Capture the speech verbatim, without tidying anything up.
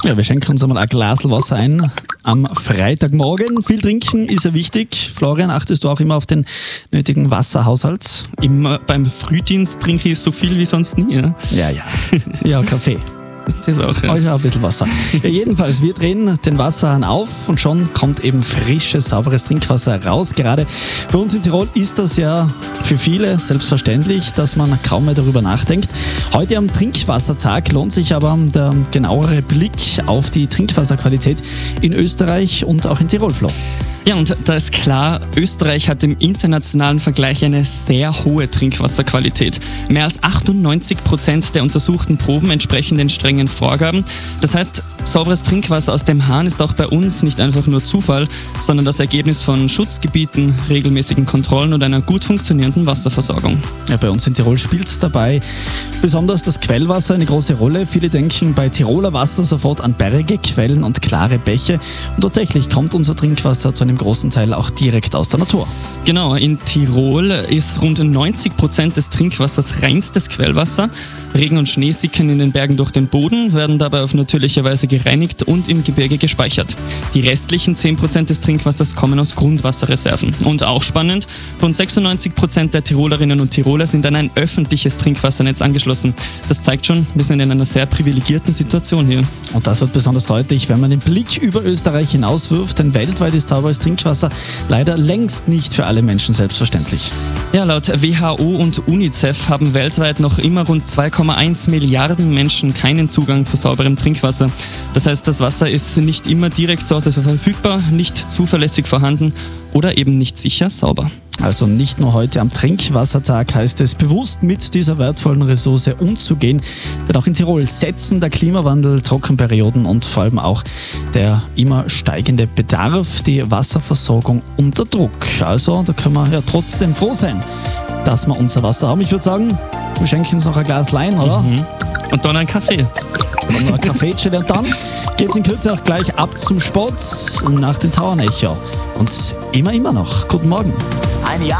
Ja, wir schenken uns einmal ein Glas Wasser ein am Freitagmorgen. Viel trinken ist ja wichtig. Florian, achtest du auch immer auf den nötigen Wasserhaushalt? Immer beim Frühdienst trinke ich so viel wie sonst nie. Ja, ja. Ja, ja Kaffee. Das auch, ja. Aber ich auch ein bisschen Wasser. Ja, jedenfalls, wir drehen den Wasserhahn auf und schon kommt eben frisches, sauberes Trinkwasser raus. Gerade bei uns in Tirol ist das ja für viele selbstverständlich, dass man kaum mehr darüber nachdenkt. Heute am Trinkwassertag lohnt sich aber der genauere Blick auf die Trinkwasserqualität in Österreich und auch in Tirol, Flo. Ja, und da ist klar, Österreich hat im internationalen Vergleich eine sehr hohe Trinkwasserqualität. Mehr als achtundneunzig Prozent der untersuchten Proben entsprechen den strengen Vorgaben. Das heißt, sauberes Trinkwasser aus dem Hahn ist auch bei uns nicht einfach nur Zufall, sondern das Ergebnis von Schutzgebieten, regelmäßigen Kontrollen und einer gut funktionierenden Wasserversorgung. Ja, bei uns in Tirol spielt dabei besonders das Quellwasser eine große Rolle. Viele denken bei Tiroler Wasser sofort an Berge, Quellen und klare Bäche. Und tatsächlich kommt unser Trinkwasser zu einem großen Teil auch direkt aus der Natur. Genau, in Tirol ist rund neunzig Prozent des Trinkwassers reinstes Quellwasser. Regen und Schnee sickern in den Bergen durch den Boden, werden dabei auf natürliche Weise gereinigt und im Gebirge gespeichert. Die restlichen zehn Prozent des Trinkwassers kommen aus Grundwasserreserven. Und auch spannend, rund sechsundneunzig Prozent der Tirolerinnen und Tiroler sind an ein öffentliches Trinkwassernetz angeschlossen. Das zeigt schon, wir sind in einer sehr privilegierten Situation hier. Und das wird besonders deutlich, wenn man den Blick über Österreich hinauswirft, denn weltweit ist sauberes Trinkwasser leider längst nicht für alle Menschen selbstverständlich. Ja, laut W H O und UNICEF haben weltweit noch immer rund zwei Komma eins Milliarden Menschen keinen Zugang zu sauberem Trinkwasser. Das heißt, das Wasser ist nicht immer direkt zu Hause verfügbar, nicht zuverlässig vorhanden oder eben nicht sicher sauber. Also nicht nur heute am Trinkwassertag heißt es, bewusst mit dieser wertvollen Ressource umzugehen, denn auch in Tirol setzen der Klimawandel, Trockenperioden und vor allem auch der immer steigende Bedarf die Wasserversorgung unter Druck. Also da können wir ja trotzdem froh sein, dass wir unser Wasser haben. Ich würde sagen, wir schenken uns noch ein Glas Wein, oder? Mhm. Und dann einen Kaffee. Und noch ein Kaffeetchen und dann geht es in Kürze auch gleich ab zum Sport nach dem Tauernecher. Und immer, immer noch. Guten Morgen. Ein Jahr